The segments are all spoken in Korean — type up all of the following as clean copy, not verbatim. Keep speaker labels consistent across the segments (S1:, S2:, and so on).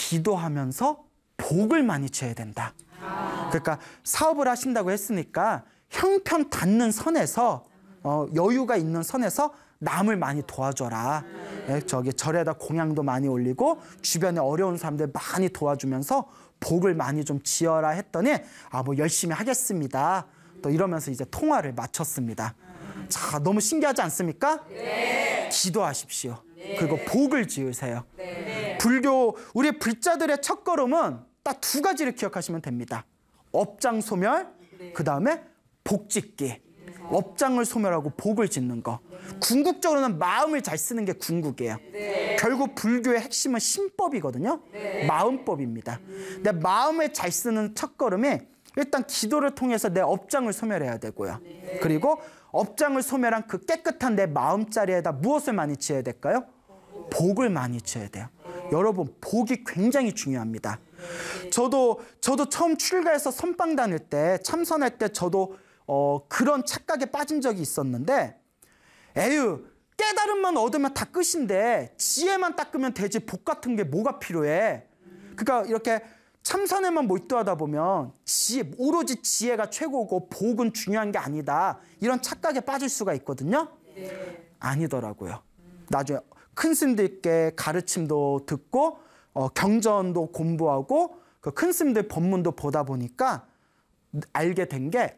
S1: 기도하면서 복을 많이 취해야 된다. 그러니까 사업을 하신다고 했으니까 형편 닿는 선에서 여유가 있는 선에서 남을 많이 도와줘라. 저기 절에다 공양도 많이 올리고 주변에 어려운 사람들 많이 도와주면서 복을 많이 좀 지어라 했더니 뭐 열심히 하겠습니다. 또 이러면서 이제 통화를 마쳤습니다. 자, 너무 신기하지 않습니까?
S2: 네.
S1: 기도하십시오.
S2: 네.
S1: 그리고 복을 지으세요.
S2: 네.
S1: 불교 우리 불자들의 첫걸음은 딱 두 가지를 기억하시면 됩니다. 업장 소멸,
S2: 네.
S1: 그 다음에 복 짓기. 업장을 소멸하고 복을 짓는 거. 궁극적으로는 마음을 잘 쓰는 게 궁극이에요.
S2: 네.
S1: 결국 불교의 핵심은 신법이거든요.
S2: 네.
S1: 마음법입니다. 내 마음을 잘 쓰는 첫걸음이 일단 기도를 통해서 내 업장을 소멸해야 되고요.
S2: 네.
S1: 그리고 업장을 소멸한 그 깨끗한 내 마음자리에다 무엇을 많이 지어야 될까요? 복을 많이 지어야 돼요. 여러분, 복이 굉장히 중요합니다. 저도 처음 출가해서 선방 다닐 때, 참선할 때 저도 그런 착각에 빠진 적이 있었는데, 에휴, 깨달음만 얻으면 다 끝인데 지혜만 닦으면 되지 복 같은 게 뭐가 필요해. 그러니까 이렇게 참선에만 몰두하다 보면 오로지 지혜가 최고고 복은 중요한 게 아니다. 이런 착각에 빠질 수가 있거든요. 아니더라고요. 나중에 큰 스님들께 가르침도 듣고 경전도 공부하고 그 큰 스님들 법문도 보다 보니까 알게 된 게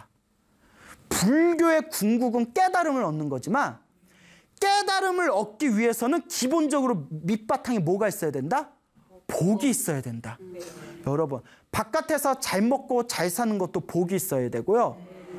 S1: 불교의 궁극은 깨달음을 얻는 거지만 깨달음을 얻기 위해서는 기본적으로 밑바탕에 뭐가 있어야 된다? 복이 있어야 된다. 여러분, 바깥에서 잘 먹고 잘 사는 것도 복이 있어야 되고요.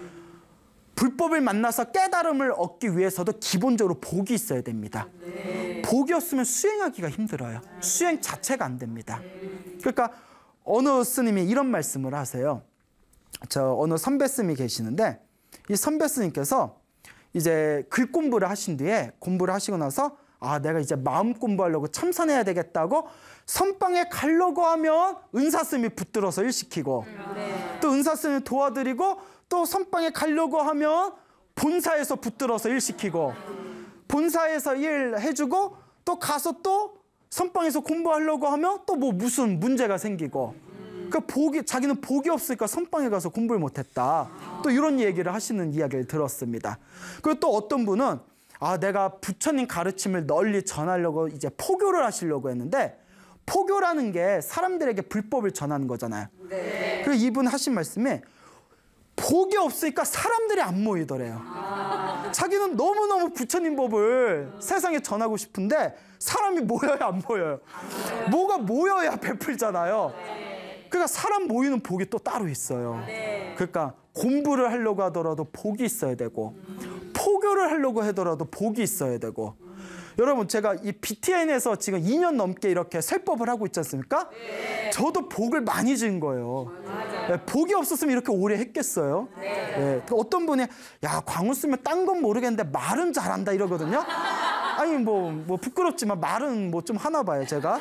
S1: 불법을 만나서 깨달음을 얻기 위해서도 기본적으로 복이 있어야 됩니다. 복이 없으면 수행하기가 힘들어요. 수행 자체가 안 됩니다. 그러니까 어느 스님이 이런 말씀을 하세요. 어느 선배 스님이 계시는데 이 선배 스님께서 이제 글 공부를 하신 뒤에 공부를 하시고 나서 내가 이제 마음 공부하려고 참선해야 되겠다고 선방에 가려고 하면 은사 스님이 붙들어서 일 시키고 또 은사 스님이 도와드리고 또 선방에 가려고 하면 본사에서 붙들어서 일 시키고 본사에서 일 해주고 또 가서 또 선방에서 공부하려고 하면 또 뭐 무슨 문제가 생기고 자기는 복이 없으니까 선방에 가서 공부를 못했다. 또 이런 얘기를 하시는 이야기를 들었습니다. 그리고 또 어떤 분은 내가 부처님 가르침을 널리 전하려고 이제 포교를 하시려고 했는데 포교라는 게 사람들에게 불법을 전하는 거잖아요.
S2: 네.
S1: 그리고 이분 하신 말씀이 복이 없으니까 사람들이 안 모이더래요. 자기는 너무너무 부처님 법을 세상에 전하고 싶은데 사람이 모여야 안 모여요. 뭐가 모여야 베풀잖아요. 그러니까 사람 모이는 복이 또 따로 있어요. 그러니까 공부를 하려고 하더라도 복이 있어야 되고 포교를 하려고 하더라도 복이 있어야 되고 여러분 제가 이 BTN에서 지금 2년 넘게 이렇게 설법을 하고 있지 않습니까? 저도 복을 많이 지은 거예요. 복이 없었으면 이렇게 오래 했겠어요? 어떤 분이 광우 쓰면 딴 건 모르겠는데 말은 잘한다 이러거든요. 아니 뭐 부끄럽지만 말은 뭐 좀 하나 봐요 제가.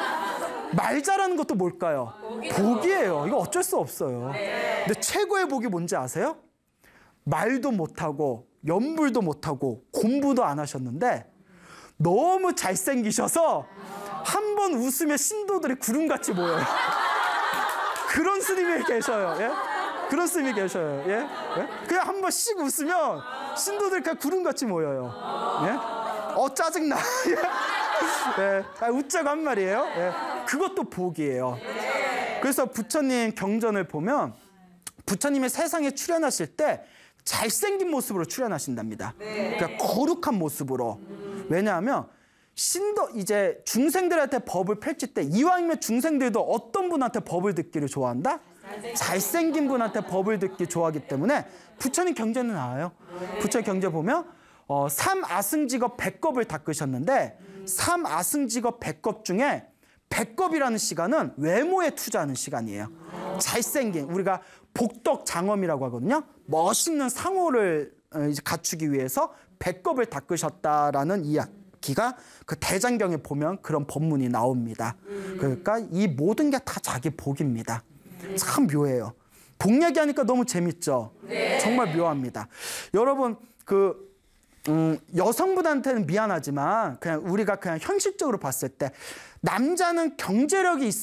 S1: 말 잘하는 것도 뭘까요? 복이에요. 이거 어쩔 수 없어요. 근데 최고의 복이 뭔지 아세요? 말도 못하고 연불도 못하고 공부도 안 하셨는데 너무 잘생기셔서 한 번 웃으면 신도들이 구름같이 모여요. 그런 스님이 계셔요. 그런 스님이 계셔요. 그냥 한 번씩 웃으면 신도들이 그냥 구름같이 모여요. 짜증나. 웃자고 한 말이에요. 그것도 복이에요. 그래서 부처님 경전을 보면 부처님이 세상에 출현하실 때 잘생긴 모습으로 출현하신답니다. 그러니까 거룩한 모습으로. 왜냐하면 이제 중생들한테 법을 펼칠 때 이왕이면 중생들도 어떤 분한테 법을 듣기를 좋아한다? 잘생긴 분한테 법을 듣기 좋아하기 때문에 부처님 경전에 나와요. 부처님 경전 보면 삼아승직업 100겁을 닦으셨는데 삼아승직업 100겁 중에 100겁이라는 시간은 외모에 투자하는 시간이에요. 잘생긴 우리가 복덕 장엄이라고 하거든요. 멋있는 상호를 갖추기 위해서 100겁을 닦으셨다라는 이야기가 그 대장경에 보면 그런 법문이 나옵니다. 그러니까 이 모든 게 다 자기 복입니다. 참 묘해요. 복 얘기하니까 너무 재밌죠? 정말 묘합니다. 여러분 여성분한테는 미안하지만 그냥 우리가 그냥 현실적으로 봤을 때 남자는 경제력이